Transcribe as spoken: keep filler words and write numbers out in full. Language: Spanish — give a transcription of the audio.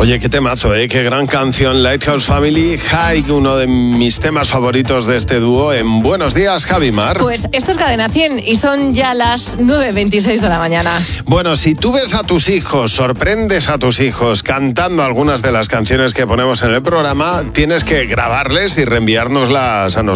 Oye, qué temazo, ¿eh? Qué gran canción, Lighthouse Family, High, uno de mis temas favoritos de este dúo. En Buenos Días, Javi Mar. Pues esto es Cadena cien y son ya las nueve veintiséis de la mañana. Bueno, si tú ves a tus hijos, sorprendes a tus hijos cantando algunas de las canciones que ponemos en el programa, tienes que grabarles y reenviárnoslas a nosotros.